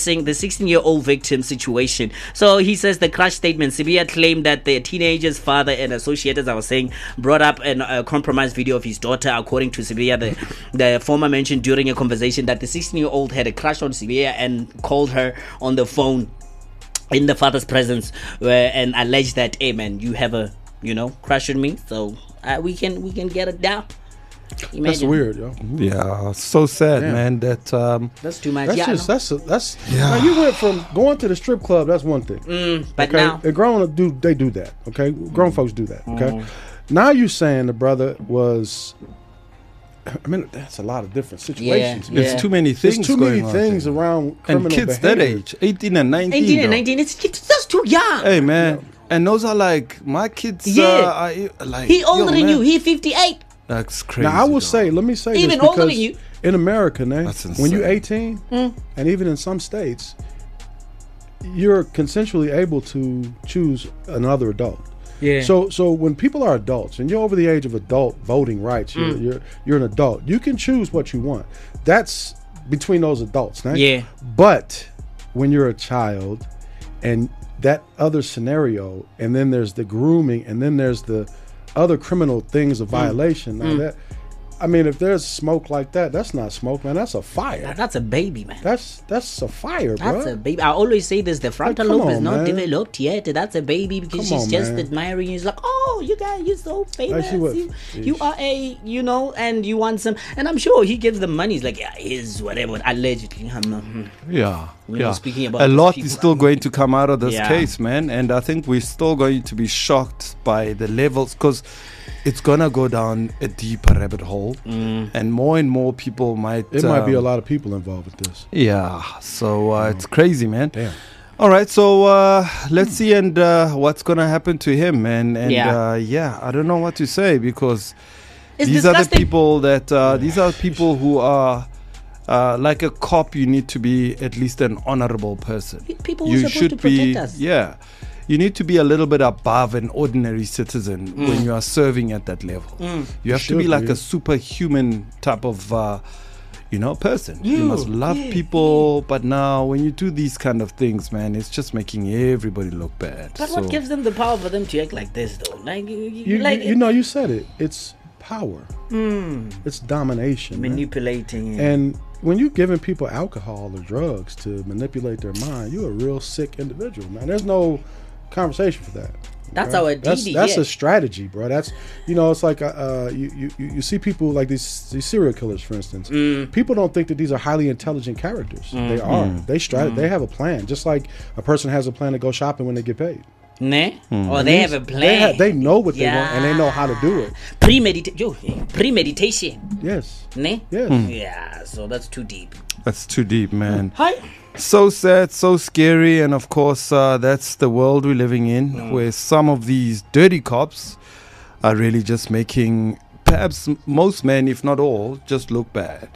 addressing the 16-year-old victim situation. So he says the crash statement, Sibiya claimed that the teenager's father and associate, as I was saying, brought up a compromised video of his daughter. According to Sibiya, the former mentioned during a conversation that the 16-year-old had a crush on Sibiya and called her on the phone in the father's presence and alleged that, hey man, you have a crush on me, so we can get it down. Imagine. That's weird, yo. Yeah, so sad, man. That's too much. That's Now you went from going to the strip club. That's one thing. But okay? now, and they do that. Okay, grown folks do that. Okay, now you saying the brother was. I mean, that's a lot of different situations. Yeah. There's too many things. There's too many things around criminal and kids behavior. that age, 18 and 19. 18 and 19, that's too young. Hey man, and those are like my kids. Yeah, he older than you. He 58. That's crazy. Now I will say, let me say even this, older than you. In America, when you're 18, Mm. and even in some states, you're consensually able to choose another adult. Yeah. So when people are adults and you're over the age of adult voting rights, you're an adult. You can choose what you want. That's between those adults, right? Yeah. But when you're a child, and that other scenario, and then there's the grooming, and then there's the other criminal things of violation. Now that, I mean, if there's smoke like that, that's not smoke, man. That's a fire. That's a baby, man. That's a fire, bro. That's a baby. I always say this: the frontal Like, come lobe is on, not man. developed yet. That's a baby because Come she's on, just man. admiring you. It's like, oh, you guys, you're so famous. she was- You are and you want some. And I'm sure he gives them money. He's like, yeah, here's whatever. Allegedly, Yeah. speaking about a these lot people. is still going to come out of this Yeah. case, man, and I think we're still going to be shocked by the levels because it's gonna go down a deeper rabbit hole, and more people might. It might be a lot of people involved with this. Yeah, so it's crazy, man. Damn. All right, so let's see and what's gonna happen to him, man. And I don't know what to say because It's these are the disgusting. people that these are people who are. Like a cop, you need to be at least an honorable person. People who are supposed to protect us. Yeah, you need to be a little bit above an ordinary citizen when you are serving at that level. You have to be should like be. a superhuman type of, person. You must love people, but now when you do these kind of things, man, it's just making everybody look bad. But what gives them the power for them to act like this, though? Like, You said it. It's power. It's domination, man. manipulating. And when you're giving people alcohol or drugs to manipulate their mind, you're a real sick individual, man. There's no conversation for that. That's okay? our DD, That's yeah. a strategy, bro. That's it's like you see people like these serial killers, for instance. People don't think that these are highly intelligent characters. They are. They have a plan, just like a person has a plan to go shopping when they get paid. Or they have a plan. They know what they want and they know how to do it. Premeditation. Yes. Ne? Yes. Yeah, so that's too deep. That's too deep, man. Hi. So sad, so scary, and of course, that's the world we're living in, where some of these dirty cops are really just making perhaps most men, if not all, just look bad.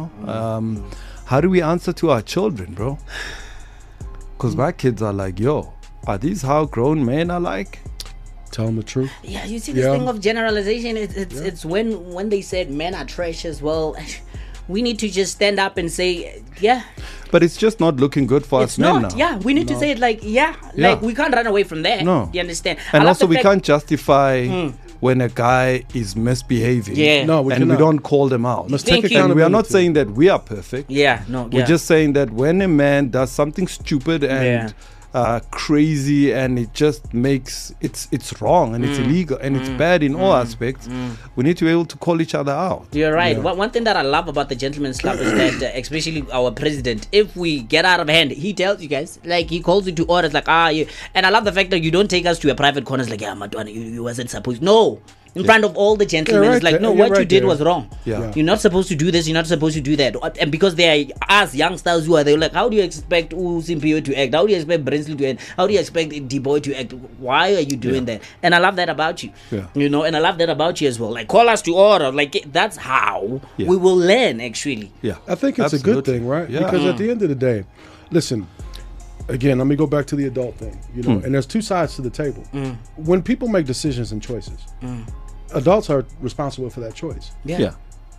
How do we answer to our children, bro? Because my kids are like, yo, are these how grown men are like? Tell them the truth. Yeah, you see this thing of generalization. It's when they said men are trash as well. We need to just stand up and say, yeah. But it's just not looking good for us It's men not. now. Yeah, we need to say it like, like we can't run away from that. No. You understand? And I love also, the we fact- can't justify when a guy is misbehaving. Yeah. No, we and we cannot. don't call them out. Must Thank take you. And we are not accountability. saying that we are perfect. Yeah, no. We're yeah. just saying that when a man does something stupid and crazy and it just makes it's wrong and it's illegal and it's bad in all aspects, we need to be able to call each other out. You're right. One thing that I love about the Gentleman's Club is that, especially our president, if we get out of hand, he tells you guys, like, he calls you to orders, like, and I love the fact that you don't take us to a private corner, it's like, yeah, Madonna, you wasn't supposed. No. In front of all the gentlemen, Yeah, it's like, right no, there. what You're you right did there. was wrong. Yeah. You're not supposed to do this, you're not supposed to do that. And because they are us youngsters who are there, like, how do you expect Simpio to act? How do you expect Brinsley to act? How do you expect D-Boy to act? Why are you doing that? And I love that about you. Yeah. And I love that about you as well. Like, call us to order. Like, that's how we will learn, actually. Yeah. I think it's a good Absolutely. thing, right? Yeah. Because at the end of the day, listen, again, let me go back to the adult thing, and there's two sides to the table. When people make decisions and choices, adults are responsible for that choice. Yeah.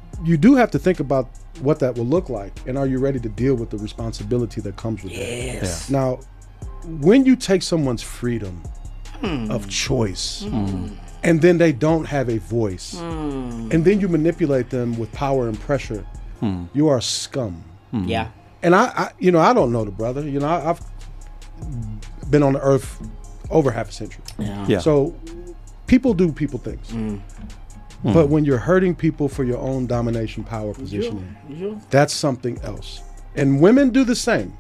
you do have to think about what that will look like, and are you ready to deal with the responsibility that comes with Yes. that? Now, when you take someone's freedom of choice, and then they don't have a voice, and then you manipulate them with power and pressure, you are scum. Yeah. And I don't know the brother. I've been on the earth over half a century. Yeah. So people do people things. But when you're hurting people for your own domination, power, positioning, that's something else. And women do the same.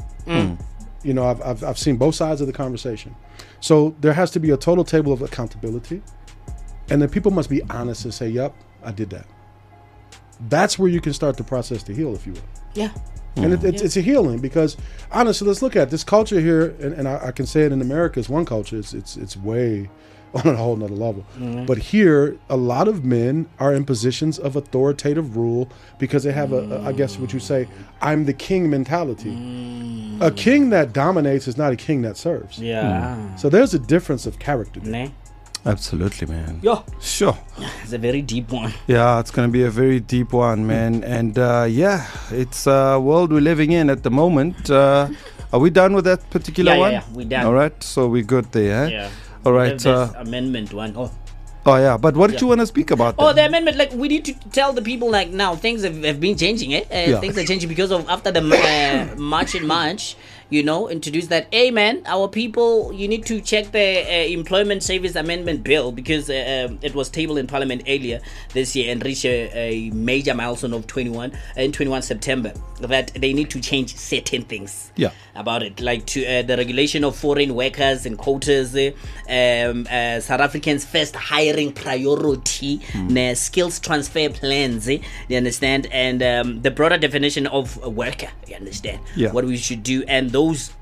I've seen both sides of the conversation. So there has to be a total table of accountability. And then people must be honest and say, yep, I did that. That's where you can start the process to heal, if you will. Yeah. And it's a healing, because honestly, let's look at this culture here, and I can say it in America, it's one culture. It's way on a whole nother level. But here, a lot of men are in positions of authoritative rule because they have I guess what you say, I'm the king mentality. A king that dominates is not a king that serves. Yeah. So there's a difference of character there. Nah. Absolutely, man. Yo, Sure. it's a very deep one. Yeah, it's going to be a very deep one, man. And it's a world we're living in at the moment. Are we done with that particular one? Yeah, we're done. All right, so we're good there. Eh? Yeah. All right. There's amendment one. Oh, yeah. But what did you want to speak about? Oh, then? the amendment, like, we need to tell the people, like, now things have been changing, Things are changing because of after the March in March, introduce that, hey, man, our people, you need to check the Employment Service Amendment Bill, because it was tabled in Parliament earlier this year and reached a major milestone of 21 September, that they need to change certain things about it, like to the regulation of foreign workers and quotas, South Africans first hiring priority, skills transfer plans, you understand, and the broader definition of a worker, you understand, what we should do, and those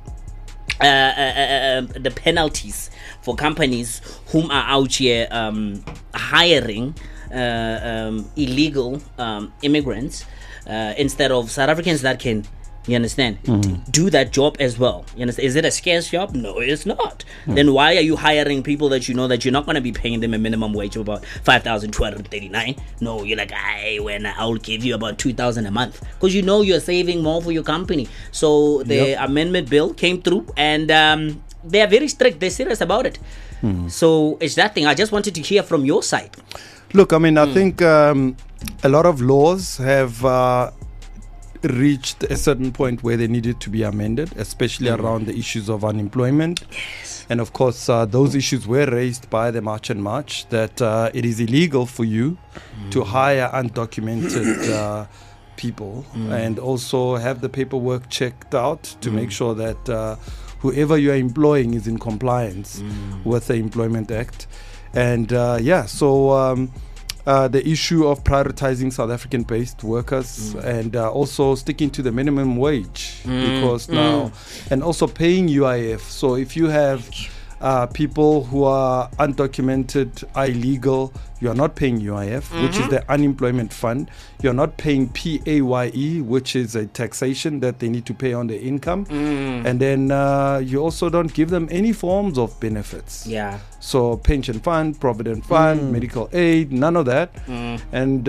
the penalties for companies whom are out here hiring illegal immigrants instead of South Africans that can, you understand, do that job as well. You understand? Is it a scarce job? No, it's not. Then why are you hiring people that you know that you're not going to be paying them a minimum wage of about 5,239? No, you're like, I'll give you about 2,000 a month, because you're saving more for your company. So the amendment bill came through, and they are very strict. They're serious about it. So it's that thing. I just wanted to hear from your side. Look, I mean, I think a lot of laws have reached a certain point where they needed to be amended, especially around the issues of unemployment. And of course, those issues were raised by the March and March, that it is illegal for you to hire undocumented people, and also have the paperwork checked out to make sure that whoever you are employing is in compliance with the Employment Act. And the issue of prioritizing South African-based workers, and also sticking to the minimum wage, because now, and also paying UIF. So if you have people who are undocumented, illegal, you are not paying UIF, which is the unemployment fund. You're not paying PAYE, which is a taxation that they need to pay on their income. And then you also don't give them any forms of benefits. Yeah. So pension fund, provident fund, medical aid, none of that. And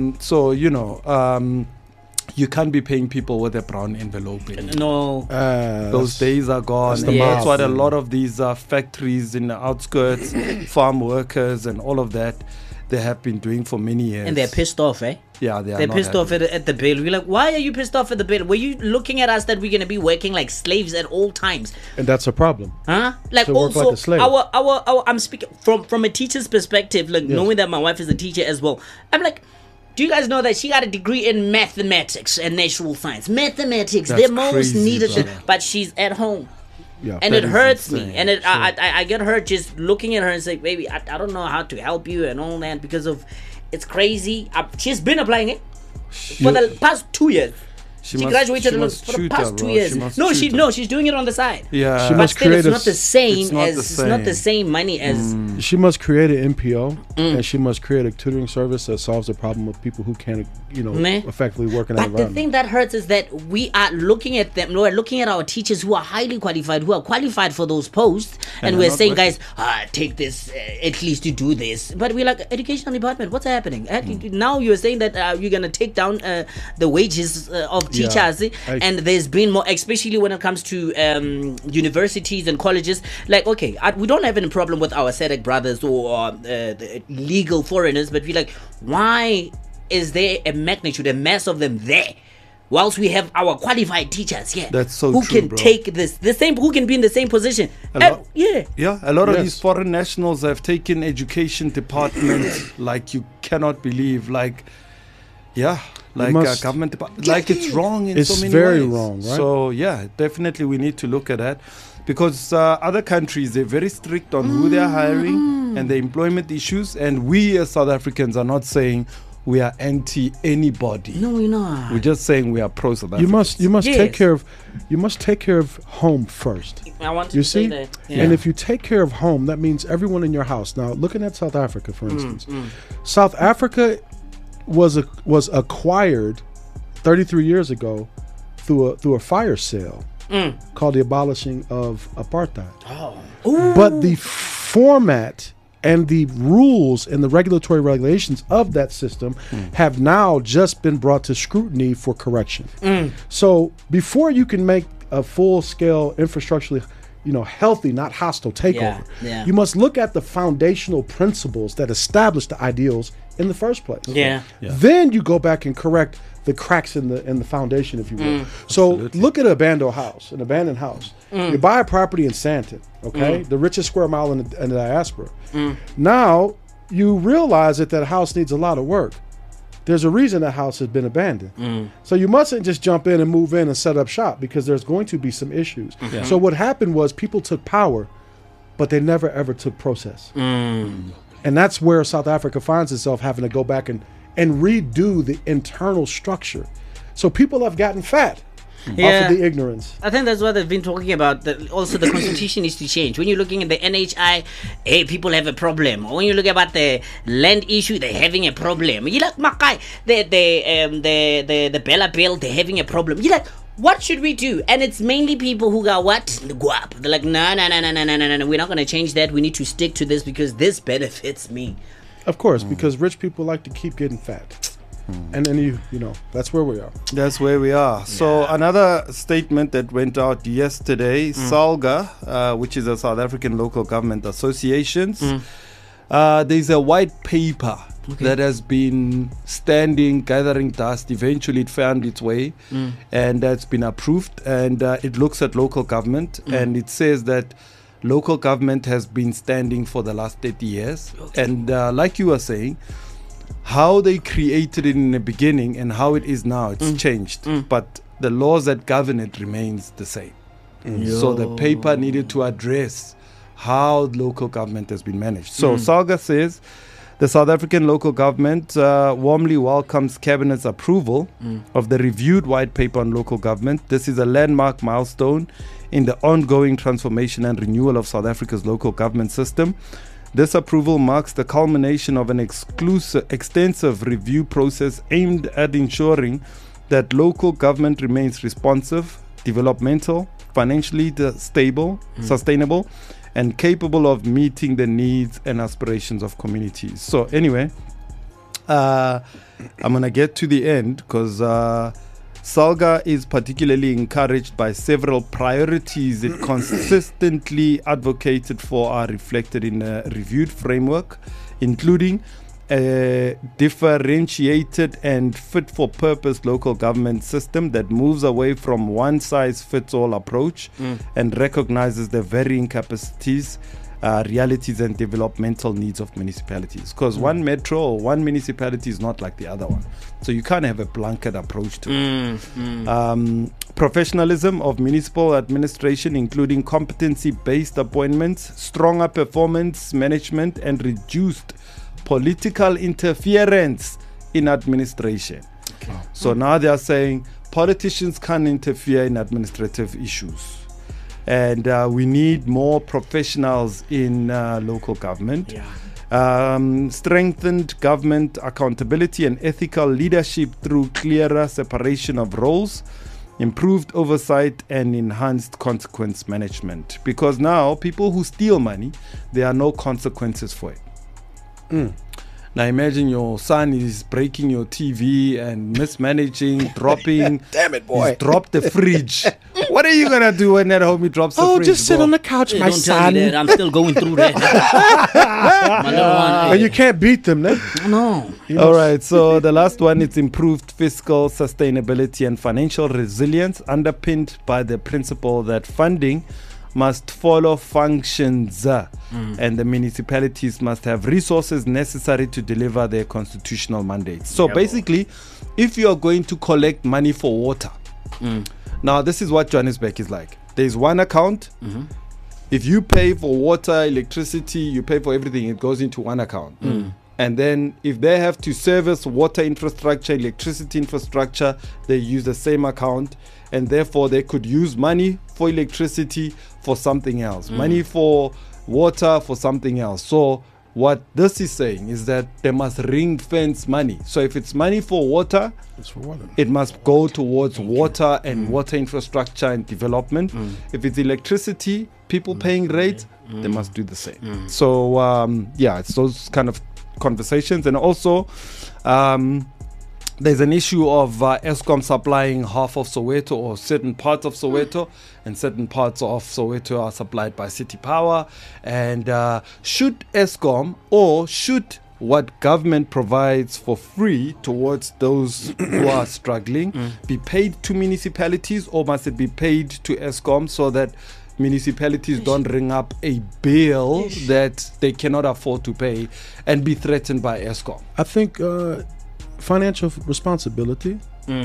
you can't be paying people with a brown envelope anymore. No. Those days are gone. That's what a lot of these factories in the outskirts, farm workers and all of that, they have been doing for many years. And they're pissed off, eh? Yeah, they're pissed off at the bill. We're like, why are you pissed off at the bill? Were you looking at us that we're going to be working like slaves at all times? And that's a problem. Huh? Like, to work also, like a slave. our I'm speaking from a teacher's perspective, like knowing that my wife is a teacher as well. I'm like, do you guys know that she got a degree in mathematics and natural science? Mathematics, That's the most crazy, needed, bro. but she's at home. Yeah. And That it is hurts insane. me, and I get hurt just looking at her and say, baby, I don't know how to help you and all that, because of, it's crazy. She's been applying it for the past 2 years. She She must- graduated she must for the tutor, past 2 bro. years. She must No, tutor. she's doing it on the side. Yeah. She But must still, create it's a not the s- same it's not as the it's not the same. same money as. She must create an NPO, and she must create a tutoring service that solves the problem of people who can't, Meh. effectively work in that But the environment. thing that hurts is that we are looking at them. We're looking at our teachers who are highly qualified, who are qualified for those posts, and they're we're not saying, working. guys, take this at least to do this. But we're like, educational department, what's happening? Now you're saying that you're gonna take down the wages of teachers, and there's been more, especially when it comes to universities and colleges. Like, okay, we don't have any problem with our SADC brothers or the legal foreigners, but we're like, why is there a magnitude, a mass of them there, whilst we have our qualified teachers here? That's so who true, can bro. take who can be in the same position? lot. Yeah. Yeah, a lot of Yes. these foreign nationals have taken education departments like you cannot believe. Like, must- government department. Like, it's wrong in It's so many very ways. wrong, right? So yeah, definitely we need to look at that, because other countries, they're very strict on who they're hiring and the employment issues, and we as South Africans are not saying we are anti anybody. No, we're not. We're just saying we are pro South You African. must Yes. take care of home first. I want to You say see, that. and if you take care of home, that means everyone in your house. Now, looking at South Africa, for instance, South Africa was acquired 33 years ago through a fire sale called the abolishing of apartheid. But the format and the rules and the regulatory regulations of that system have now just been brought to scrutiny for correction. So before you can make a full-scale infrastructurally healthy, not hostile takeover, yeah. you must look at the foundational principles that establish the ideals in the first place. Yeah. Then you go back and correct the cracks in the foundation, if you will. So look at an abandoned house. You buy a property in Sandton, okay, the richest square mile in the diaspora. Now you realize that house needs a lot of work. There's a reason that house has been abandoned. So you mustn't just jump in and move in and set up shop, because there's going to be some issues. So what happened was people took power, but they never ever took process. And that's where South Africa finds itself having to go back and redo the internal structure. So people have gotten fat off of the ignorance. I think that's what they've been talking about. Also, the constitution needs to change. When you're looking at the NHI, hey, people have a problem. When you look about the land issue, they're having a problem. You like Makai, the Bella Bill, they're having a problem. You like, what should we do? And it's mainly people who got what? The guap. They're like, no, we're not going to change that. We need to stick to this because this benefits me. Of course, because rich people like to keep getting fat. And then that's where we are. That's where we are. So another statement that went out yesterday, SALGA, which is a South African Local Government Associations, there's a white paper that has been standing, gathering dust. Eventually it found its way and that's been approved, and it looks at local government and it says that local government has been standing for the last 30 years. And like you were saying, how they created it in the beginning and how it is now, it's changed. But the laws that govern it remains the same. So the paper needed to address how local government has been managed. So SALGA says the South African local government warmly welcomes Cabinet's approval of the reviewed white paper on local government. This is a landmark milestone in the ongoing transformation and renewal of South Africa's local government system. This approval marks the culmination of an extensive review process aimed at ensuring that local government remains responsive, developmental, financially stable, sustainable, and capable of meeting the needs and aspirations of communities. So anyway, I'm going to get to the end because SALGA is particularly encouraged by several priorities it consistently advocated for are reflected in a reviewed framework, including a differentiated and fit-for-purpose local government system that moves away from one-size-fits-all approach and recognizes the varying capacities, realities and developmental needs of municipalities, because one metro or one municipality is not like the other one, so you can't have a blanket approach to it. Professionalism of municipal administration, including competency-based appointments, stronger performance management and reduced political interference in administration. So now they are saying politicians can't interfere in administrative issues. And we need more professionals in local government. Strengthened government accountability and ethical leadership through clearer separation of roles, improved oversight, and enhanced consequence management. Because now, people who steal money, there are no consequences for it. Now imagine your son is breaking your TV and mismanaging, dropping. Damn it, boy. He's dropped the fridge. What are you going to do when that homie drops the fridge? Oh, just sit on the couch, my Don't son. tell me that. I'm still going through that. My little one, And you can't beat them, then. no. All right, so the last one is improved fiscal sustainability and financial resilience, underpinned by the principle that funding must follow functions and the municipalities must have resources necessary to deliver their constitutional mandates. So basically, if you are going to collect money for water, now this is what Johannesburg is like. There's one account. If you pay for water, electricity, you pay for everything, it goes into one account. And then if they have to service water infrastructure, electricity infrastructure, they use the same account. And therefore, they could use money for electricity for something else, money for water for something else. So what this is saying is that they must ring fence money. So if it's money for water, It's for water. it must go towards water and water infrastructure and development. If it's electricity, people paying rates, they must do the same. So it's those kind of conversations. And also there's an issue of Eskom supplying half of Soweto or certain parts of Soweto, and certain parts of Soweto are supplied by City Power. And should Eskom, or should what government provides for free towards those who are struggling be paid to municipalities, or must it be paid to Eskom so that municipalities don't ring up a bill that they cannot afford to pay and be threatened by Eskom? I think financial responsibility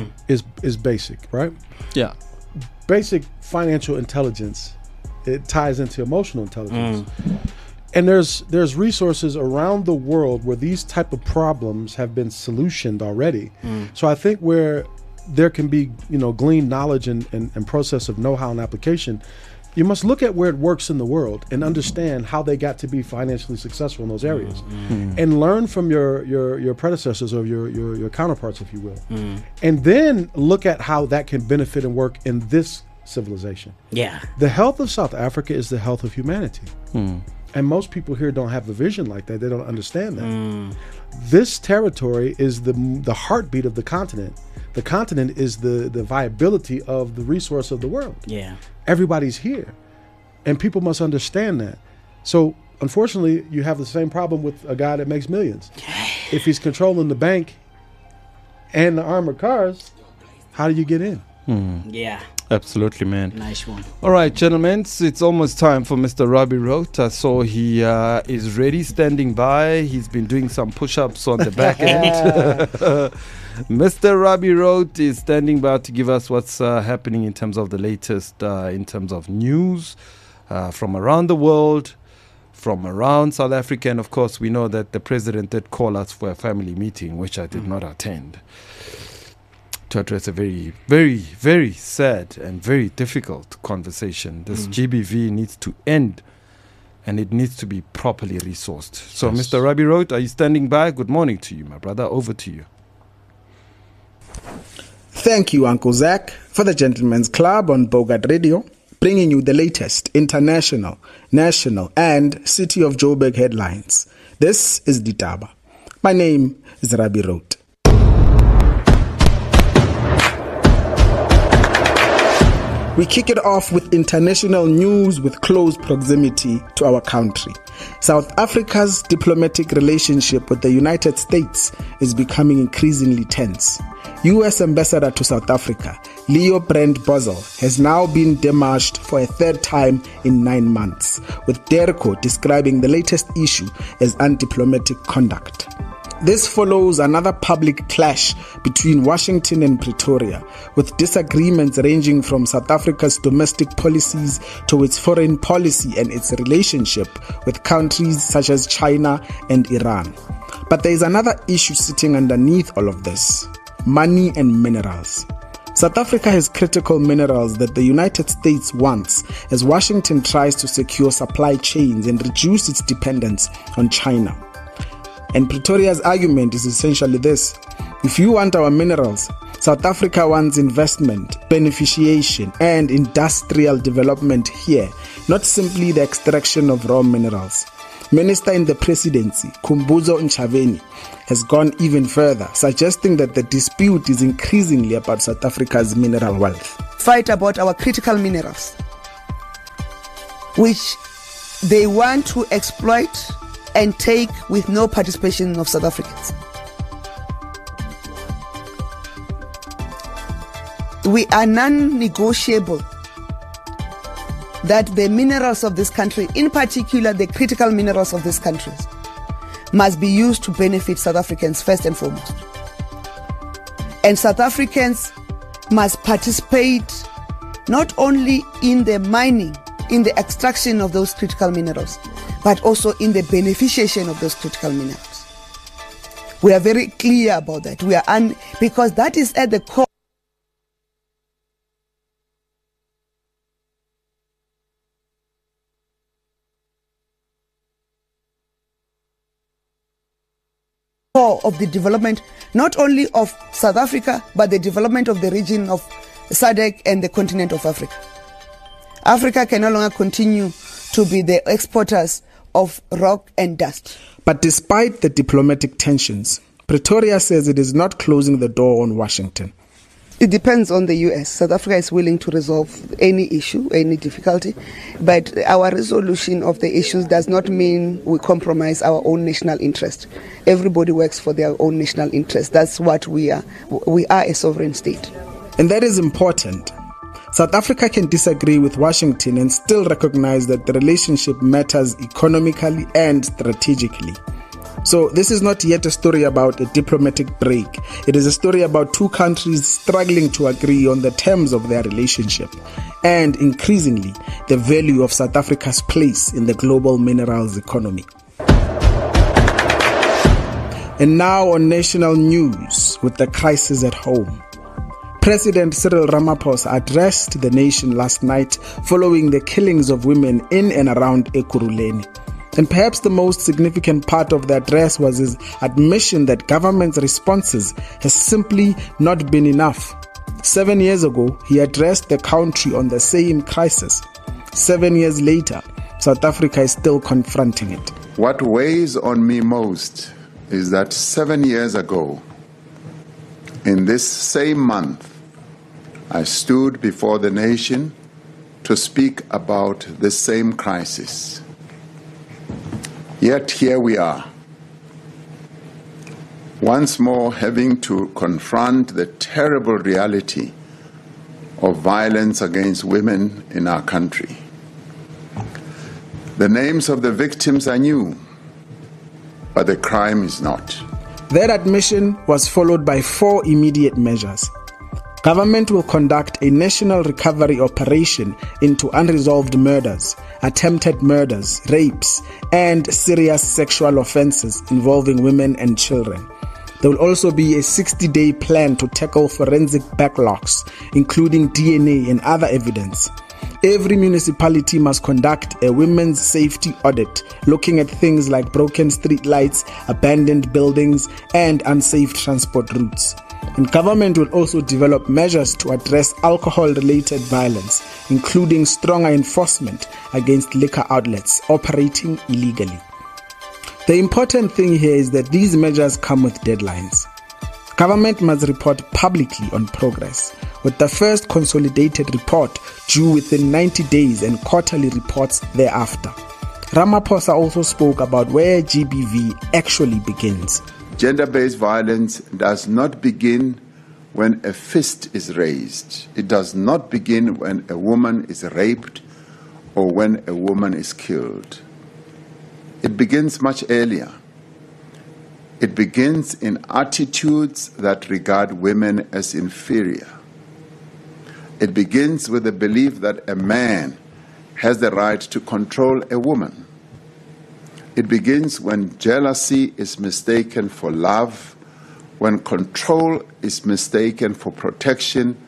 is basic, right? Yeah. Basic financial intelligence, it ties into emotional intelligence. And there's resources around the world where these type of problems have been solutioned already. So I think where there can be, gleaned knowledge and process of know-how and application, you must look at where it works in the world and understand how they got to be financially successful in those areas, and learn from your predecessors or your counterparts, if you will, and then look at how that can benefit and work in this civilization. Yeah. The health of South Africa is the health of humanity. And most people here don't have the vision like that. They don't understand that. This territory is the heartbeat of the continent. The continent is the viability of the resource of the world. Yeah. Everybody's here. And people must understand that. So, unfortunately, you have the same problem with a guy that makes millions. If he's controlling the bank and the armored cars, how do you get in? Yeah. Absolutely, man. Nice one. All right, gentlemen, it's almost time for Mr. Robbie Rote. I saw he is ready, standing by. He's been doing some push-ups on the back end. Mr. Robbie Rote is standing by to give us what's happening in terms of the latest, in terms of news from around the world, from around South Africa. And, of course, we know that the president did call us for a family meeting, which I did not attend, to address a very, very, very sad and very difficult conversation. This GBV needs to end, and it needs to be properly resourced. So, Yes. Mr. Robbie Rote, are you standing by? Good morning to you, my brother. Over to you. Thank you, Uncle Zach, for the Gentleman's Club on Bogart Radio, bringing you the latest international, national, and City of Joburg headlines. This is Ditaba. My name is Robbie Rote. We kick it off with international news with close proximity to our country. South Africa's diplomatic relationship with the United States is becoming increasingly tense. U.S. Ambassador to South Africa, Leo Brand Bosel, has now been demarched for a third time in 9 months, with DERCO describing the latest issue as undiplomatic conduct. This follows another public clash between Washington and Pretoria, with disagreements ranging from South Africa's domestic policies to its foreign policy and its relationship with countries such as China and Iran. But there is another issue sitting underneath all of this: money and minerals. South Africa has critical minerals that the United States wants as Washington tries to secure supply chains and reduce its dependence on China. And Pretoria's argument is essentially this: if you want our minerals, South Africa wants investment, beneficiation, and industrial development here, not simply the extraction of raw minerals. Minister in the presidency, Khumbudzo Ntshavheni, has gone even further, suggesting that the dispute is increasingly about South Africa's mineral wealth. Fight about our critical minerals, which they want to exploit and take with no participation of South Africans. We are non-negotiable that the minerals of this country, in particular the critical minerals of this country, must be used to benefit South Africans first and foremost. And South Africans must participate not only in the mining, in the extraction of those critical minerals, but also in the beneficiation of those critical minerals. We are very clear about that. Because that is at the core of the development, not only of South Africa, but the development of the region of SADC and the continent of Africa. Africa can no longer continue to be the exporters of rock and dust. But despite the diplomatic tensions, Pretoria says it is not closing the door on Washington. It depends on the US. South Africa is willing to resolve any issue, any difficulty, but our resolution of the issues does not mean we compromise our own national interest. Everybody works for their own national interest. That's what we are. We are a sovereign state. And that is important. South Africa can disagree with Washington and still recognize that the relationship matters economically and strategically. So this is not yet a story about a diplomatic break. It is a story about two countries struggling to agree on the terms of their relationship and, increasingly, the value of South Africa's place in the global minerals economy. And now on national news with the crisis at home. President Cyril Ramaphosa addressed the nation last night following the killings of women in and around Ekurhuleni. And perhaps the most significant part of the address was his admission that government's responses has simply not been enough. 7 years ago, he addressed the country on the same crisis. 7 years later, South Africa is still confronting it. What weighs on me most is that 7 years ago, in this same month, I stood before the nation to speak about the same crisis. Yet here we are, once more having to confront the terrible reality of violence against women in our country. The names of the victims are new, but the crime is not. That admission was followed by 4 immediate measures. Government will conduct a national recovery operation into unresolved murders, attempted murders, rapes, and serious sexual offenses involving women and children. There will also be a 60-day plan to tackle forensic backlogs, including DNA and other evidence. Every municipality must conduct a women's safety audit, looking at things like broken street lights, abandoned buildings, and unsafe transport routes. And government will also develop measures to address alcohol-related violence, including stronger enforcement against liquor outlets operating illegally. The important thing here is that these measures come with deadlines. Government must report publicly on progress, with the first consolidated report due within 90 days and quarterly reports thereafter. Ramaphosa also spoke about where GBV actually begins. Gender-based violence does not begin when a fist is raised. It does not begin when a woman is raped or when a woman is killed. It begins much earlier. It begins in attitudes that regard women as inferior. It begins with the belief that a man has the right to control a woman. It begins when jealousy is mistaken for love, when control is mistaken for protection,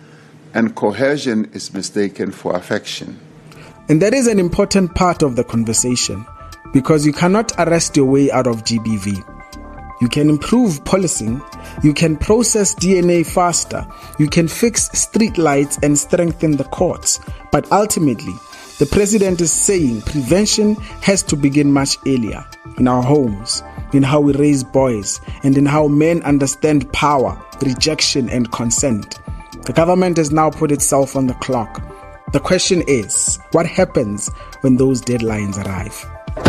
and cohesion is mistaken for affection. And that is an important part of the conversation, because you cannot arrest your way out of GBV. You can improve policing, you can process DNA faster, you can fix street lights and strengthen the courts. But ultimately, the president is saying prevention has to begin much earlier, in our homes, in how we raise boys, and in how men understand power, rejection, and consent. The government has now put itself on the clock. The question is, what happens when those deadlines arrive?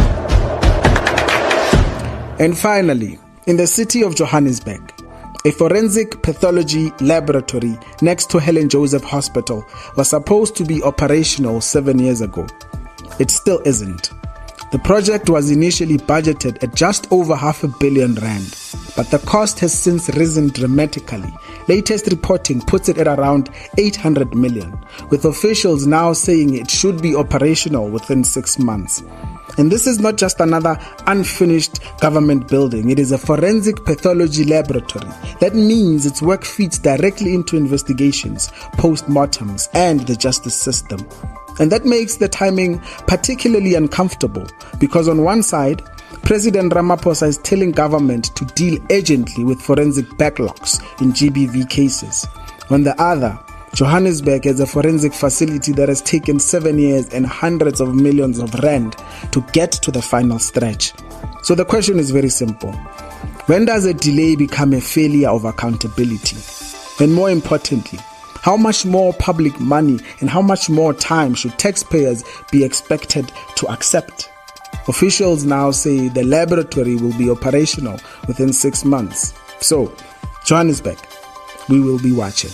And finally, in the city of Johannesburg, a forensic pathology laboratory next to Helen Joseph Hospital was supposed to be operational 7 years ago. It still isn't. The project was initially budgeted at just over R500 million, but the cost has since risen dramatically. Latest reporting puts it at around 800 million, with officials now saying it should be operational within 6 months. And this is not just another unfinished government building. It is a forensic pathology laboratory. That means its work feeds directly into investigations, post-mortems, and the justice system. And that makes the timing particularly uncomfortable, because on one side, President Ramaphosa is telling government to deal urgently with forensic backlogs in GBV cases. On the other, Johannesburg has a forensic facility that has taken 7 years and hundreds of millions of rand to get to the final stretch. So the question is very simple. When does a delay become a failure of accountability? And more importantly, how much more public money and how much more time should taxpayers be expected to accept? Officials now say the laboratory will be operational within 6 months. So, Johannesburg, we will be watching.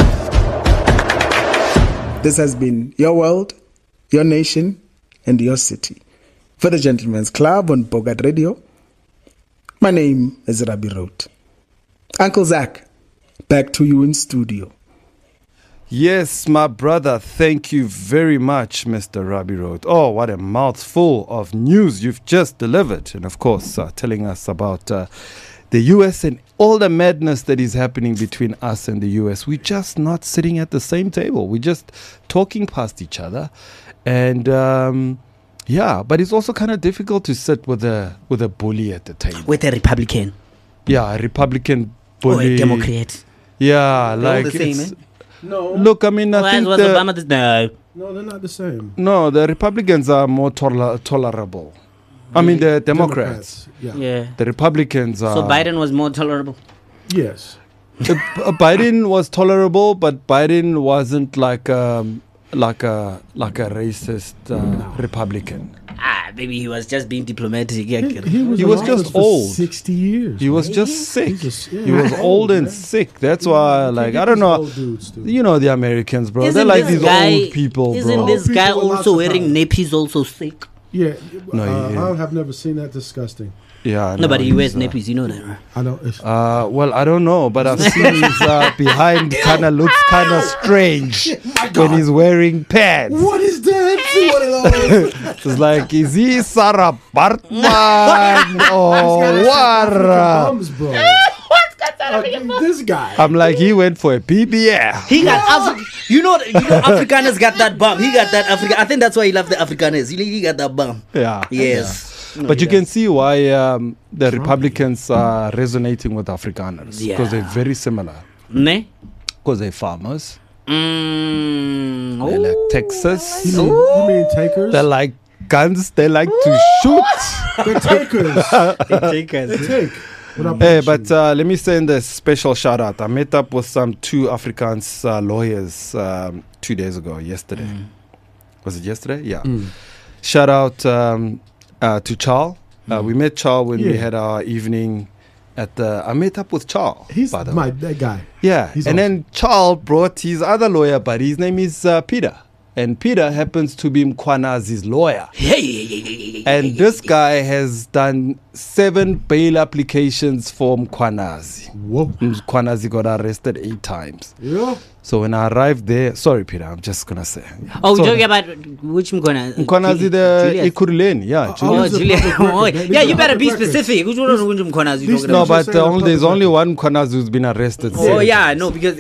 This has been your world, your nation, and your city. For the Gentleman's Club on Bogart Radio, my name is Rabbi Road. Uncle Zach, back to you in studio. Yes, my brother, thank you very much, Mr. Rabbi Road. Oh, what a mouthful of news you've just delivered. And of course, telling us about the US and all the madness that is happening between us and the US. We're just not sitting at the same table. We're just talking past each other. And yeah, but it's also kind of difficult to sit with a bully at the table. With a Republican. Yeah, a Republican bully. Or a Democrat. Yeah, They're all like the same, it's, No. look, I mean, I think was Obama no. No, they're not the same. no, the Republicans are more tolerable. I mean, the Democrats. Yeah. The Republicans are. So Biden was more tolerable. Yes. Biden was tolerable, but Biden wasn't like a racist Republican. Maybe he was just being diplomatic. Yeah, He was, He in was office just for old. 60 years. He was just sick. He was Yeah. old and man. sick. That's why, like, I don't know. You know the Americans, bro. They're Isn't like this these guy- old people, bro. Isn't this Old guy people with also lots of wearing power. nappies also sick? Yeah. No, yeah. I have never seen that disgusting. Yeah, No, but he wears he's, nappies, you know that, right? I don't. It's, well, I don't know, but I've seen his behind kind of looks kind of strange when he's wearing pants. what is that? What is that? It's like, is he Sarah Bartman or what? Bums, bro. This guy. I'm like, he went for a PBR. He got you know Afrikaners got that bum. He got that African. I think that's why he loved the Afrikaners. He got that bum. Yeah. Yes. No, But he you can does. see why the Republicans are resonating with Afrikaners. Yeah. Because they're very similar. Ne? Because they're farmers. Mm. They like Texas. You mean takers? They like guns. They like to shoot. They're takers. Takers. They take. Hey, but let me send a special shout out. I met up with some 2 Afrikaans lawyers 2 days ago, yesterday. Was it yesterday? Yeah. Shout out to Charles. We met Charles when we Yeah. had our evening at the. I met up with Charles. He's by the way. that guy. Yeah. He's And awesome. then Charles brought his other lawyer buddy. His name is Peter. And Peter happens to be Mkwanazi's lawyer. Hey. And this guy has done 7 bail applications for Mkhwanazi. Whoa. Mkhwanazi got arrested 8 times. Yeah. So when I arrived there, sorry Peter, I'm just gonna say. Oh, So- we're talking about which Mkhwanazi? Mkhwanazi the Julius. Ekurhuleni, yeah. Oh, Julius. Julius. Public record. Oh, That- yeah, you that's better a be public record. specific. Which one of which Mkhwanazi you talking No, No, about? just but say the there's public only one Mkhwanazi who's been arrested. Oh, yeah, no, because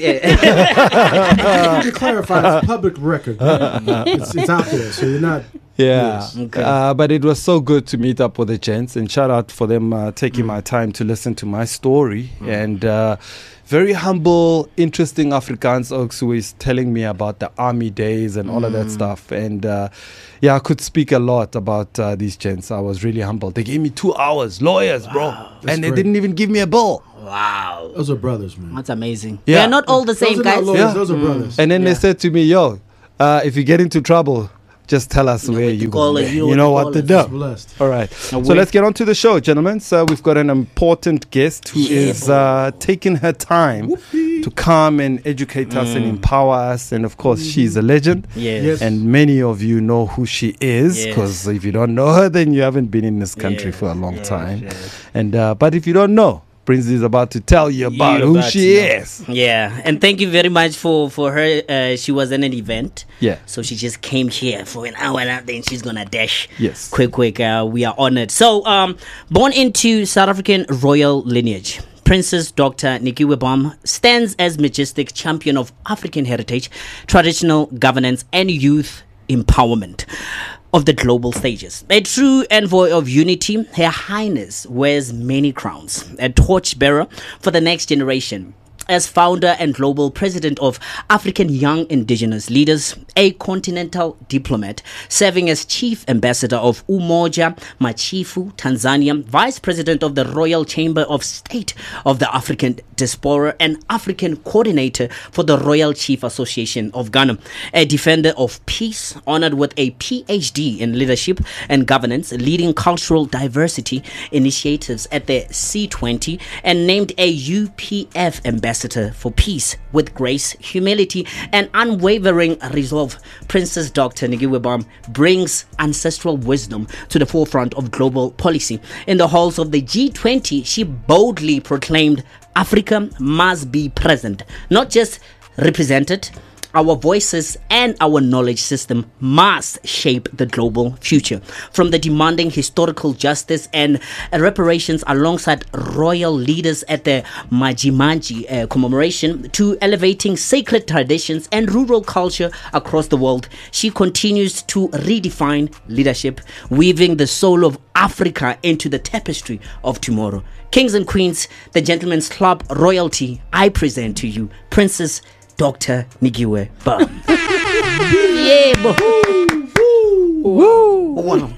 To clarify, it's public record. It's out there, so you're not. Yeah. Yes. Okay. But it was so good to meet up with the gents, and shout out for them taking my time to listen to my story. And very humble, interesting Afrikaans oaks who is telling me about the army days and all of that stuff. And yeah, I could speak a lot about these gents. I was really humbled. They gave me 2 hours, lawyers, bro. And they great. didn't even give me a bill. wow. Those are brothers, man. That's amazing. Yeah. They're not all the Those same, are not guys. lawyers, Yeah. Those are brothers. And then they said to me, yo, if you get into trouble, just tell us where what to you call go. us, You know what to do. Blessed. All right. So wait. let's get on to the show, gentlemen. So we've got an important guest who is taking her time to come and educate us and empower us. And of course, she's a legend. Yes. And many of you know who she is, Yes. because if you don't know her, then you haven't been in this country for a long time. And but if you don't know, Prince is about to tell you about who she is. Yeah, and thank you very much for her. She was in an event. Yeah. So she just came here for an hour and then she's gonna dash. Yes. Quick. We are honored. So, born into South African royal lineage, Princess Dr. Nikiwe Bam stands as majestic champion of African heritage, traditional governance, and youth empowerment of the global stages. A true envoy of unity, Her Highness wears many crowns, a torchbearer for the next generation. As founder and global president of African Young Indigenous Leaders, a continental diplomat, serving as chief ambassador of Umoja Machifu, Tanzania, vice president of the Royal Chamber of State of the African Diaspora, and African coordinator for the Royal Chief Association of Ghana, a defender of peace, honored with a PhD in leadership and governance, leading cultural diversity initiatives at the C20, and named a UPF ambassador for peace with grace, humility, and unwavering resolve. Princess Dr. Nikiwe Bam brings ancestral wisdom to the forefront of global policy. In the halls of the G20, she boldly proclaimed Africa must be present, not just represented. Our voices and our knowledge system must shape the global future. From the demanding historical justice and reparations alongside royal leaders at the Majimaji commemoration, to elevating sacred traditions and rural culture across the world, she continues to redefine leadership, weaving the soul of Africa into the tapestry of tomorrow. Kings and queens, the Gentlemen's Club royalty, I present to you Princess Dr. Nikiwe Bam. Yeah, Wow.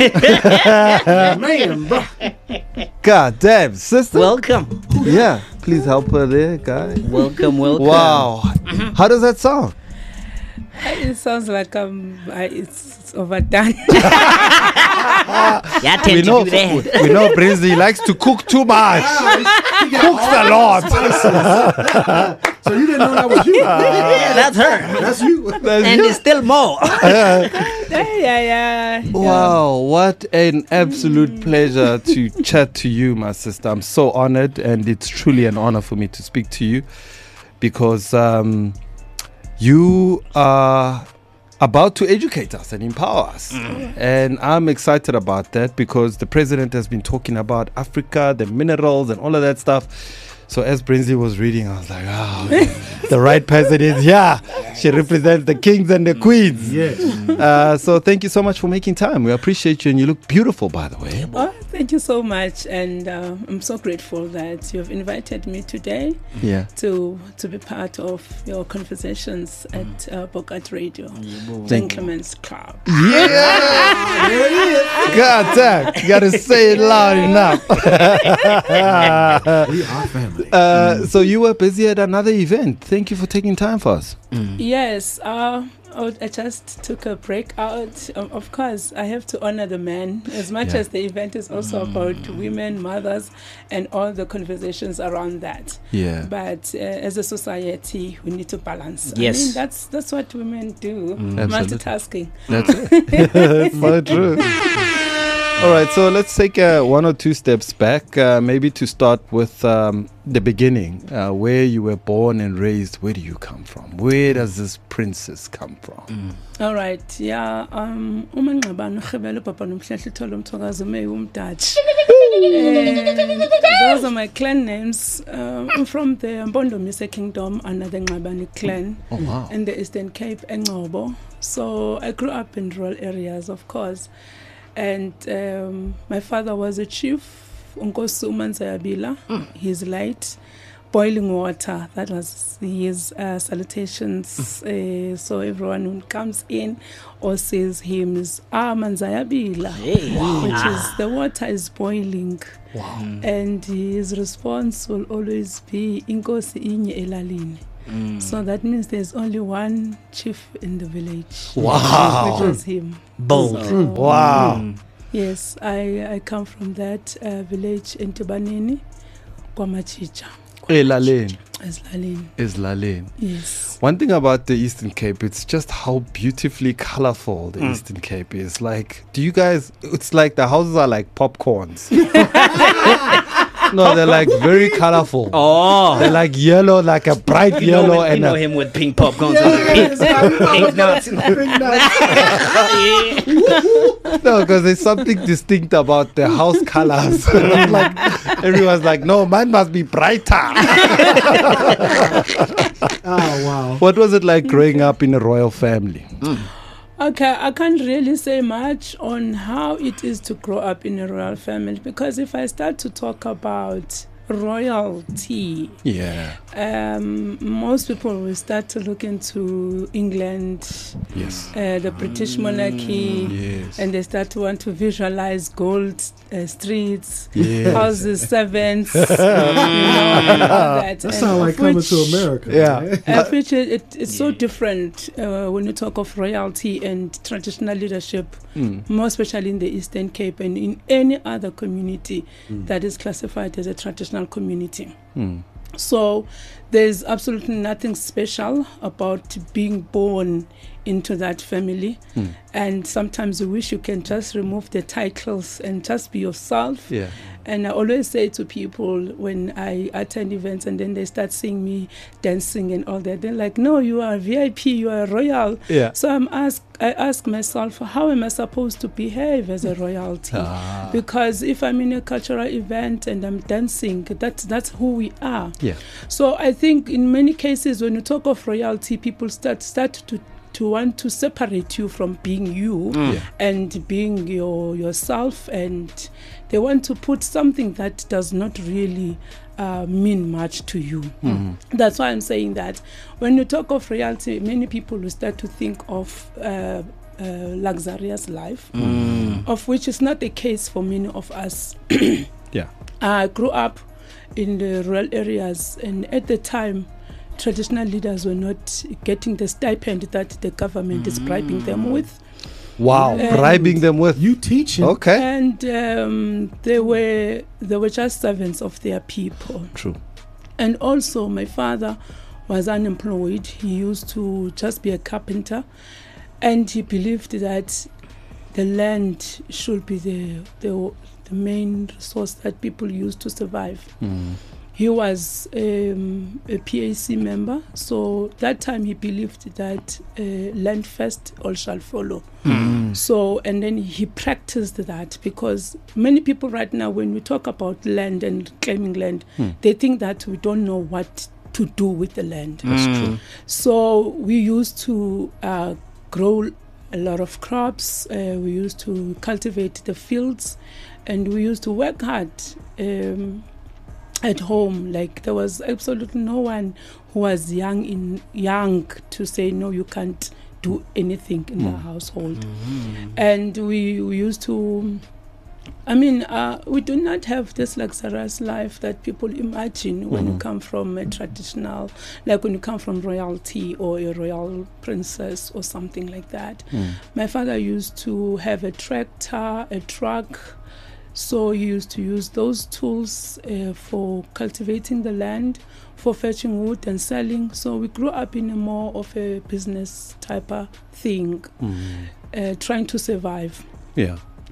Man, bro. God damn, sister. Welcome. Yeah, please help her there, guy. Welcome. Wow. How does that sound? It sounds like it's overdone. Yeah, tend to do that. we know Prince, he likes to cook too much. Cooks a lot. So you didn't know that was you? Yeah, that's her. That's you. And there's still more. yeah. Wow, what an absolute pleasure to chat to you, my sister. I'm so honored, and it's truly an honor for me to speak to you, because you are about to educate us and empower us. And I'm excited about that, because the president has been talking about Africa, the minerals and all of that stuff. So as Brinsley was reading, I was like, the right person is here. She represents the kings and the queens. Yes. So thank you so much for making time. We appreciate you, and you look beautiful, by the way. Oh, thank you so much, and I'm so grateful that you have invited me today Yeah. to be part of your conversations at Bogat Radio, Thank Gentlemen's Club. Yeah. God damn. You got to say it loud enough. We are family. So you were busy at another event. Thank you for taking time for us. Yes, I just took a break out. Of course, I have to honor the men, as much Yeah. as the event is also about women, mothers, and all the conversations around that. Yeah. But as a society, we need to balance. Yes. I mean, that's what women do, Absolutely. multitasking. That's it. That's so true. All right, so let's take one or two steps back, maybe to start with the beginning, where you were born and raised. Where do you come from? Where does this princess come from? All right, yeah. Umangqabane uGibelo Papa Nomhlahla Tholo Mthokazi May umDutch. Those are my clan names. I'm from the Mpondomise Kingdom under the Ngqabane clan in the Eastern Cape and Ngobo. So I grew up in rural areas, of course. And my father was a chief, Unkosi Umanzayabila. His light, boiling water. That was his salutations. So everyone who comes in or says hymns, Manzayabila, which is the water is boiling. Wow. And his response will always be Inkosi Inye Elalini. So that means there's only one chief in the village. Wow. Which was him. Bold. So, Wow. Yes, I come from that village in Tubanini, Kwamachicha. Elaleni. Eslaleni. Yes. One thing about the Eastern Cape, it's just how beautifully colorful the Eastern Cape is. Like, do you guys, it's like the houses are like popcorns. No, they're like very colorful. Oh. They're like yellow, like a bright yellow. You know him with pink popcorns. Pink nuts. No, because there's something distinct about the house colors. Like, everyone's like, no, mine must be brighter. Oh, wow. What was it like growing up in a royal family? Okay, I can't really say much on how it is to grow up in a royal family, because if I start to talk about royalty, most people will start to look into England, the British monarchy, and they start to want to visualize gold streets, houses, servants, you know, and all that. That sounds like coming to America. Which it's so different when you talk of royalty and traditional leadership, more especially in the Eastern Cape and in any other community that is classified as a traditional community. So there's absolutely nothing special about being born into that family, and sometimes you wish you can just remove the titles and just be yourself. And I always say to people when I attend events and then they start seeing me dancing and all that, they're like, no, you are VIP, you are royal. So I ask myself, how am I supposed to behave as a royalty? Because if I'm in a cultural event and I'm dancing, that's who we are. So I think in many cases when you talk of royalty, people start to want to separate you from being you and being yourself, and they want to put something that does not really mean much to you. That's why I'm saying that when you talk of royalty, many people will start to think of luxurious life, of which is not the case for many of us. I grew up in the rural areas, and at the time traditional leaders were not getting the stipend that the government is bribing them with. Bribing them with? You teaching. Okay. And they were just servants of their people. True. And also my father was unemployed. He used to just be a carpenter, and he believed that the land should be the main resource that people use to survive. He was a PAC member, so that time he believed that land first, all shall follow. So, and then he practiced that, because many people right now, when we talk about land and claiming land, they think that we don't know what to do with the land. That's true. So we used to grow a lot of crops, we used to cultivate the fields, and we used to work hard at home. Like, there was absolutely no one who was young to say no, you can't do anything in the household. And we used to, we do not have this luxurious life that people imagine when you come from a traditional, like when you come from royalty or a royal princess or something like that. My father used to have a tractor, a truck. So he used to use those tools for cultivating the land, for fetching wood and selling. So we grew up in a more of a business type of thing, trying to survive.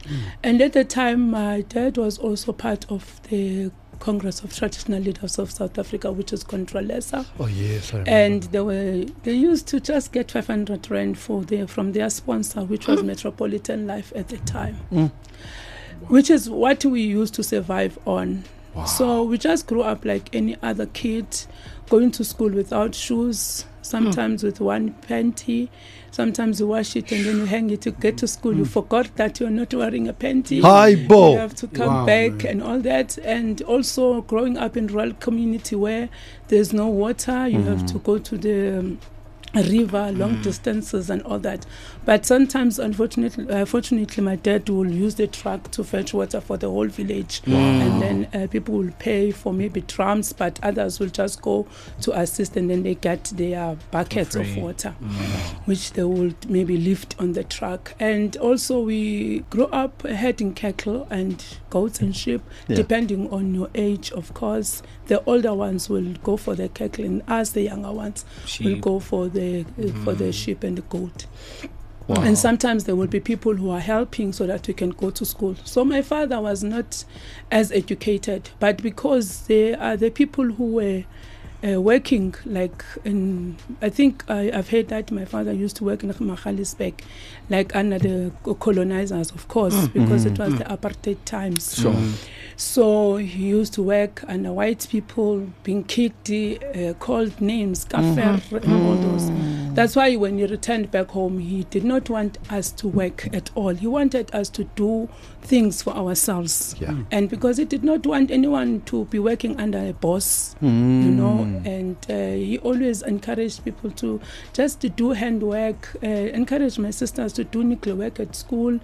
And at the time, my dad was also part of the Congress of Traditional Leaders of South Africa, which is Controlesa. Oh yes, I remember. And they used to just get 500 rand from their sponsor, which was Metropolitan Life at the time, which is what we used to survive on. Wow. So we just grew up like any other kid, going to school without shoes, sometimes with one panty. Sometimes you wash it and then you hang it to get to school. You forgot that you're not wearing a panty. Hi-bo. You have to come back and all that. And also growing up in rural community where there's no water, you have to go to the river, long distances and all that. But sometimes, fortunately, my dad will use the truck to fetch water for the whole village. And then people will pay for maybe drums, but others will just go to assist, and then they get their buckets of water, which they will maybe lift on the truck. And also we grew up herding cattle and goats and sheep, depending on your age, of course. The older ones will go for the cattle, and us, the younger ones, will go for the sheep and the goat. Wow. And sometimes there will be people who are helping so that we can go to school. So my father was not as educated, but because they are the people who were working, like in, I think I've heard that my father used to work in Magaliesberg, like under the colonizers, of course, because it was the apartheid times. Sure. So he used to work under white people, being kicked, called names, kafir, and all those. That's why when he returned back home, he did not want us to work at all. He wanted us to do things for ourselves. Yeah. And because he did not want anyone to be working under a boss, you know, and he always encouraged people to just to do handwork, encouraged my sisters to do nickel work at school,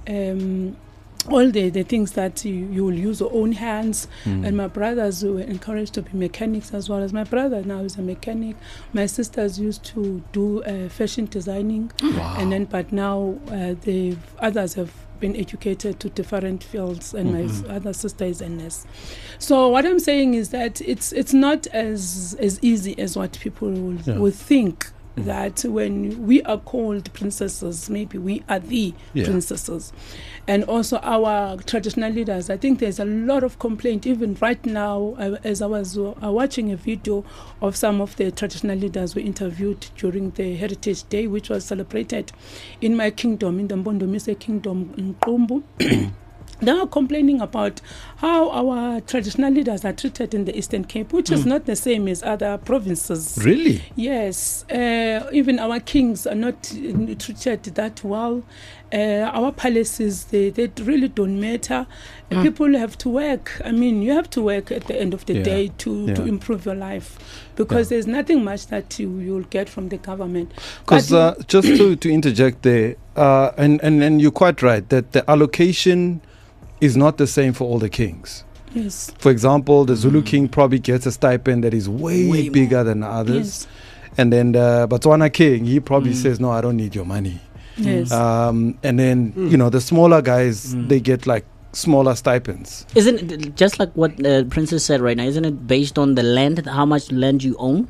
all the things that you will use your own hands. And my brothers were encouraged to be mechanics as well. As my brother now is a mechanic. My sisters used to do fashion designing. And then but now the others have been educated to different fields, and my other sister is a nurse. So what I'm saying is that it's not as easy as what people would think. That when we are called princesses, maybe we are the princesses. And also our traditional leaders, I think there's a lot of complaint, even right now, as I was watching a video of some of the traditional leaders we interviewed during the Heritage Day, which was celebrated in my kingdom, in the Mbondomise kingdom in Qumbu. They are complaining about how our traditional leaders are treated in the Eastern Cape, which is not the same as other provinces. Really? Yes. Even our kings are not treated that well. Our palaces, they really don't matter. People have to work. I mean, you have to work at the end of the day to improve your life, because there's nothing much that you'll get from the government. Because just to interject there, and you're quite right, that the allocation is not the same for all the kings. Yes. For example, the Zulu king probably gets a stipend that is way bigger than others. Yes. And then the Botswana king, he probably says, no, I don't need your money. Yes. And then, you know, the smaller guys, they get like smaller stipends. Isn't it just like what Princess said right now? Isn't it based on the land, how much land you own?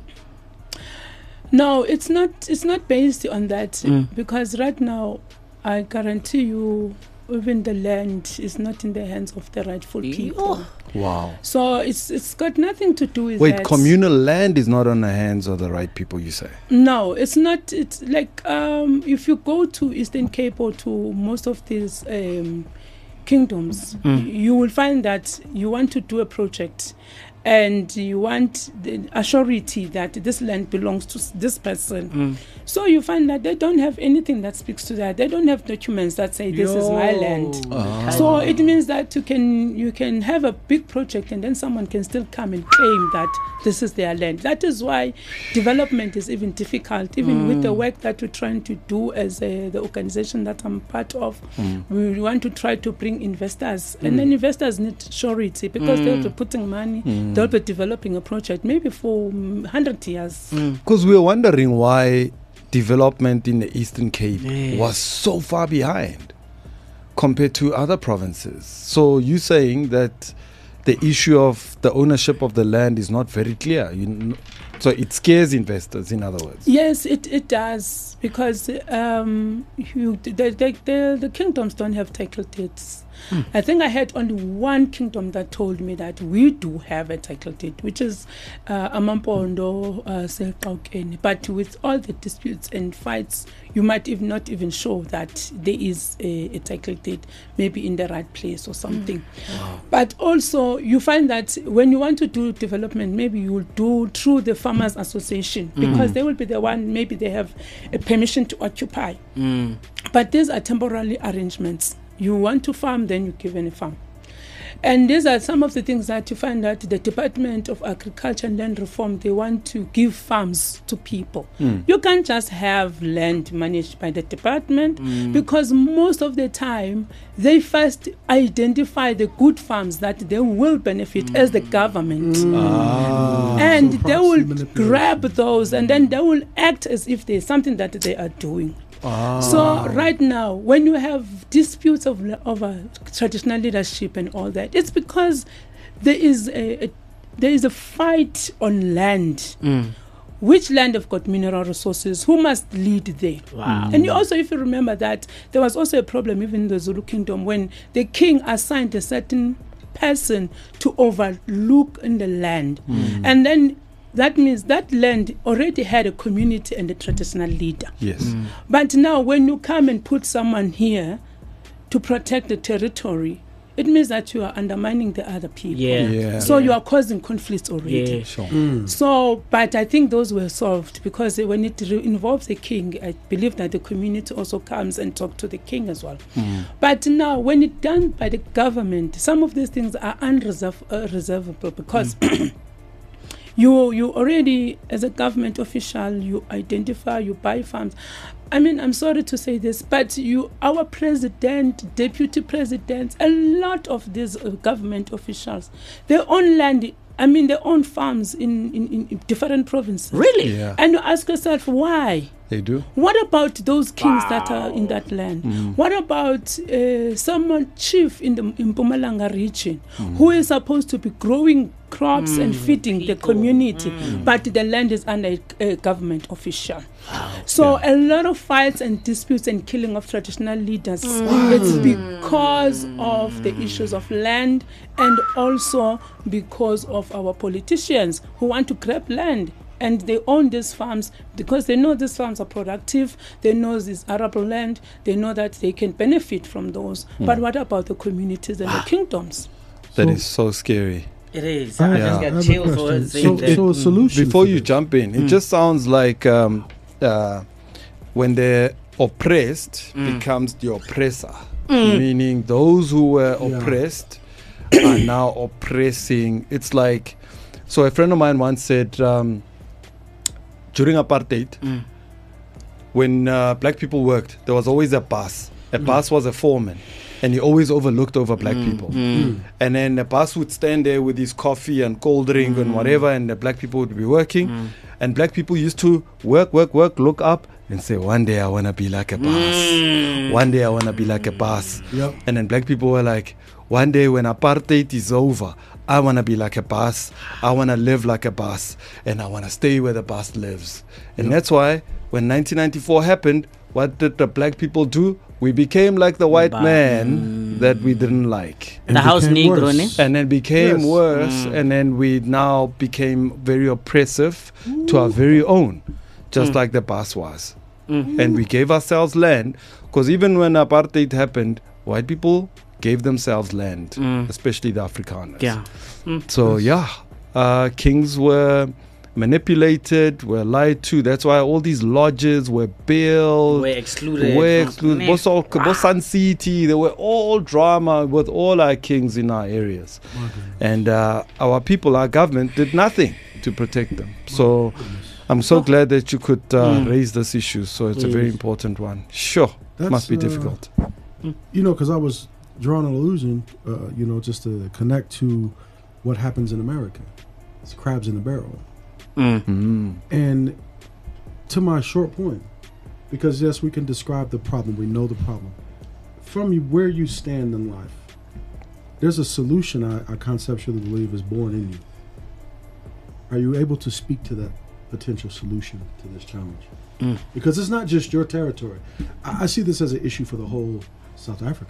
No, it's not based on that, because right now, I guarantee you, even the land is not in the hands of the rightful people. Wow. So it's got nothing to do with that. Wait, communal land is not on the hands of the right people, you say? No, it's not. It's like if you go to Eastern Cape or to most of these kingdoms, you will find that you want to do a project and you want the assurity that this land belongs to this person. So you find that they don't have anything that speaks to that. They don't have documents that say this is my land. So it means that you can have a big project and then someone can still come and claim that this is their land. That is why development is even difficult, even with the work that we're trying to do as the organization that I'm part of. We want to try to bring investors, and then investors need surety, because they'll be putting money, they'll be developing a project maybe for 100 years. Because we were wondering why development in the Eastern Cape was so far behind compared to other provinces. So you're saying that the issue of the ownership of the land is not very clear. So it scares investors, in other words. Yes, it does, because the kingdoms don't have title deeds. I think I had only one kingdom that told me that we do have a title deed, which is Amampondo, Selqaukeni. But with all the disputes and fights, you might not even show that there is a title deed, maybe in the right place or something. Wow. But also, you find that when you want to do development, maybe you will do through the Farmers Association, because they will be the one, maybe they have a permission to occupy. But these are temporary arrangements. You want to farm, then you give any farm. And these are some of the things that you find that the Department of Agriculture and Land Reform, they want to give farms to people. You can't just have land managed by the department, because most of the time they first identify the good farms that they will benefit as the government. And So they will proxy grab those, and then they will act as if there's something that they are doing. So right now, when you have disputes over traditional leadership and all that, it's because there is a fight on land. Which land have got mineral resources? Who must lead there? Wow. And you also, if you remember that, there was also a problem even in the Zulu kingdom when the king assigned a certain person to overlook in the land. And then that means that land already had a community and a traditional leader. Yes. But now when you come and put someone here to protect the territory, it means that you are undermining the other people. Yeah. So you are causing conflicts already. Yeah. Sure. So, but I think those were solved, because when it involves the king, I believe that the community also comes and talk to the king as well. But now, when it's done by the government, some of these things are unreservable, because you already, as a government official, you identify, you buy farms. I mean, I'm sorry to say this, but our president, deputy presidents, a lot of these government officials, they own land. I mean, they own farms in different provinces. Really? Yeah. And you ask yourself, why? They do. What about those kings that are in that land? What about someone chief in Mpumalanga region who is supposed to be growing crops and feeding the community, but the land is under a government official? So a lot of fights and disputes and killing of traditional leaders, it's because of the issues of land, and also because of our politicians who want to grab land. And they own these farms because they know these farms are productive. They know this arable land. They know that they can benefit from those. But what about the communities and the kingdoms? That is so scary. It is. I I have just a got chills for question. saying that. So a solution Before for you this. jump in, it just sounds like when the oppressed becomes the oppressor, meaning those who were oppressed are now oppressing. It's like, so a friend of mine once said, during apartheid, when black people worked, there was always a boss. A boss was a foreman, and he always overlooked over black people. And then the boss would stand there with his coffee and cold drink and whatever, and the black people would be working. And black people used to work, look up and say, one day I want to be like a boss. One day I want to be like a boss. Yep. And then black people were like, one day when apartheid is over, I want to be like a boss. I want to live like a boss. And I want to stay where the boss lives. And that's why when 1994 happened, what did the black people do? We became like the white man that we didn't like. And The house became Negro, worse. ne? And then became Yes. worse. And then we now became very oppressive to our very own, just like the boss was. And we gave ourselves land, because even when apartheid happened, white people gave themselves land, especially the Afrikaners. Yeah. So kings were manipulated, were lied to. That's why all these lodges were built. We're excluded. Were from- excluded. Bosan City, they were all drama with all our kings in our areas. And our people, our government, did nothing to protect them. So I'm so glad that you could raise this issue. So it's a very important one. Sure, That's, must be difficult. You know, because I was drawing an allusion, just to connect to what happens in America. It's crabs in the barrel. And to my short point, because yes, we can describe the problem, we know the problem. From where you stand in life, there's a solution I conceptually believe is born in you. Are you able to speak to that potential solution to this challenge? Because it's not just your territory. I see this as an issue for the whole South Africa.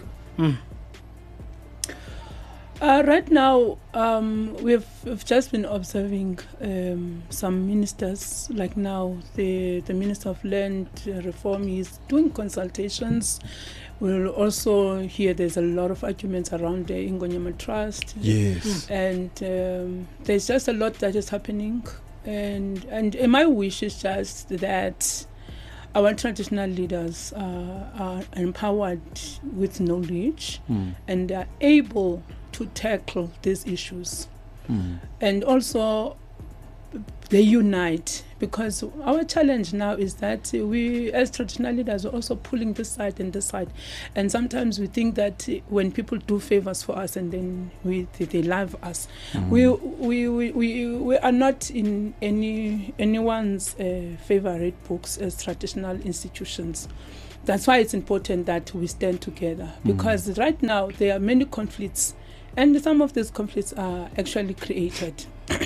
Right now, we've just been observing some ministers. Like now, the Minister of Land Reform is doing consultations. We'll also hear there's a lot of arguments around the Ingonyama Trust. Yes. And there's just a lot that is happening. And my wish is just that our traditional leaders are empowered with knowledge and are able to tackle these issues. And also they unite, because our challenge now is that we as traditional leaders are also pulling this side and this side, and sometimes we think that when people do favors for us and then they love us, we are not in anyone's favorite books as traditional institutions. That's why it's important that we stand together, because right now there are many conflicts, and some of these conflicts are actually created.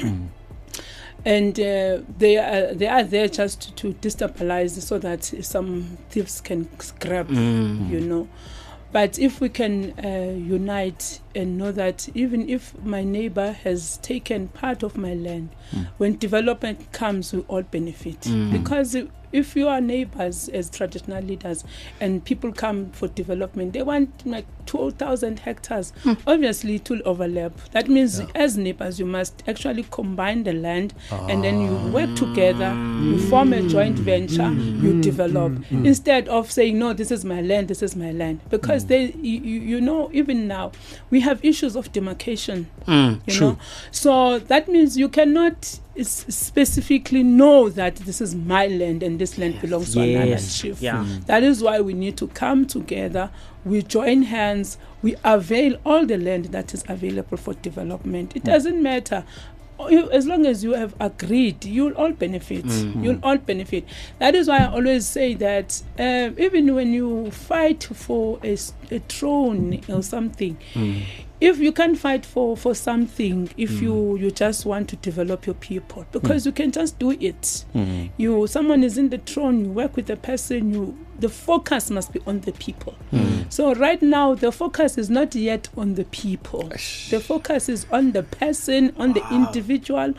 And they are there just to destabilize so that some thieves can grab, you know. But if we can unite and know that even if my neighbor has taken part of my land, when development comes, we all benefit. Because if you are neighbors as traditional leaders and people come for development, they want like 2,000 hectares. Obviously, it will overlap. That means as neighbors, you must actually combine the land and then you work together, you form a joint venture, you develop. Instead of saying, no, this is my land, this is my land. Because they, you know, even now, we have issues of demarcation, you know. So that means you cannot specifically know that this is my land and this land belongs to another chief. That is why we need to come together, we join hands, we avail all the land that is available for development. It doesn't matter. As long as you have agreed, you'll all benefit. You'll all benefit. That is why I always say that even when you fight for a throne or something, if you can't fight for something, if you just want to develop your people, because you can just do it. Someone is in the throne, you work with the person, the focus must be on the people. So right now, the focus is not yet on the people. The focus is on the person, on the individual,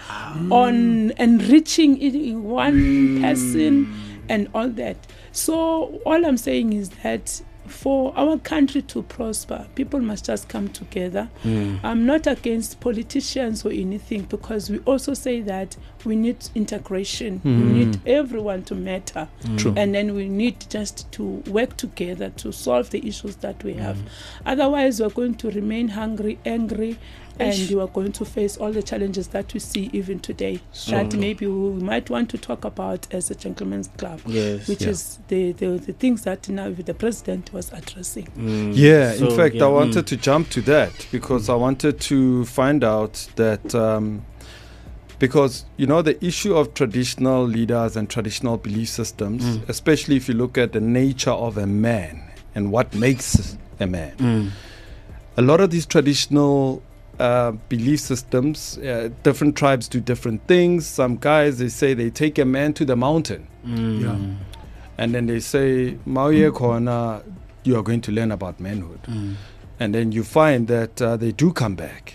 on enriching one person and all that. So all I'm saying is that for our country to prosper, people must just come together. I'm not against politicians or anything, because we also say that we need integration. We need everyone to matter. And then we need just to work together to solve the issues that we have. Otherwise, we're going to remain hungry, angry, and you are going to face all the challenges that we see even today, that maybe we might want to talk about as a gentleman's club, which is the things that now the president was addressing. In fact, I wanted to jump to that, because I wanted to find out that because, you know, the issue of traditional leaders and traditional belief systems, especially if you look at the nature of a man and what makes a man, a lot of these traditional belief systems, different tribes do different things. Some guys, they say they take a man to the mountain, and then they say, Mauye Kona, you are going to learn about manhood. And then you find that they do come back,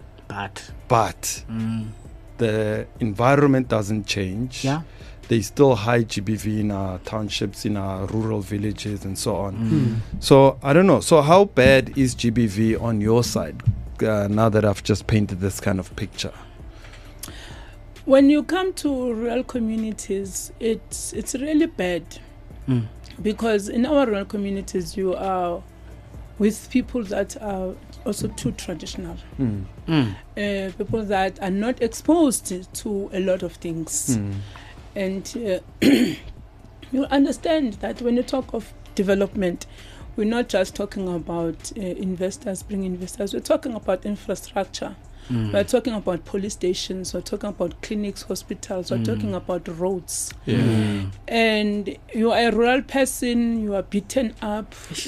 but the environment doesn't change. There's still high GBV in our townships, in our rural villages, and so on. So I don't know. So how bad is GBV on your side? Now that I've just painted this kind of picture. When you come to rural communities, it's really bad, because in our rural communities you are with people that are also too traditional, people that are not exposed to a lot of things, and you understand that when you talk of development, we're not just talking about investors, bringing investors. We're talking about infrastructure. We're talking about police stations. We're talking about clinics, hospitals. We're talking about roads. And you are a rural person. You are beaten up.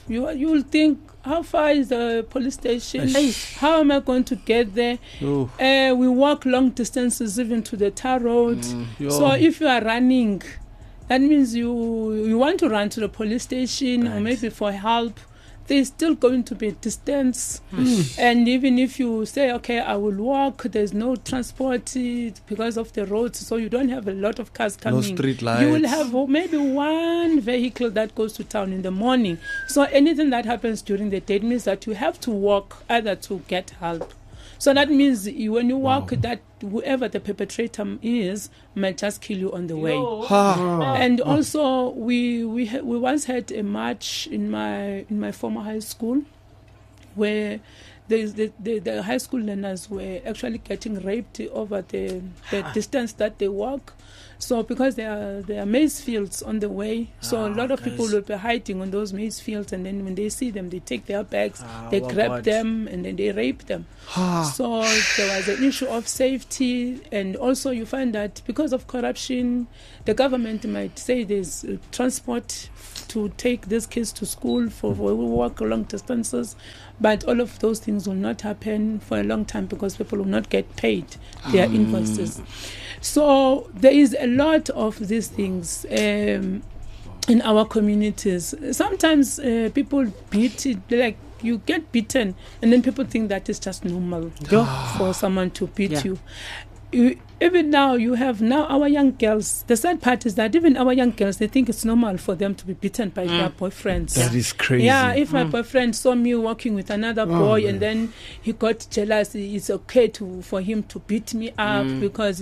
You'll think, how far is the police station? How am I going to get there? We walk long distances even to the tar road. So if you are running, that means you want to run to the police station or maybe for help. There's still going to be a distance. And even if you say, okay, I will walk, there's no transport because of the roads, so you don't have a lot of cars coming. No street lights. You will have maybe one vehicle that goes to town in the morning. So anything that happens during the day means that you have to walk either to get help. So that means when you walk, that whoever the perpetrator is might just kill you on the way. And also, we once had a march in my former high school, where the high school learners were actually getting raped over the distance that they walk. So because there are maize fields on the way, so a lot of people will be hiding on those maize fields, and then when they see them, they take their bags, they grab them, and then they rape them. So there was an issue of safety, and also you find that because of corruption, the government might say there's transport to take these kids to school for walk long distances, but all of those things will not happen for a long time because people will not get paid their invoices. So there is a lot of these things in our communities. Sometimes people beat it, like you get beaten, and then people think that is just normal for someone to beat you. Even now, you have our young girls. The sad part is that even our young girls, they think it's normal for them to be beaten by their boyfriends. That is crazy. Yeah, if my boyfriend saw me walking with another boy and then he got jealous, it's okay for him to beat me up because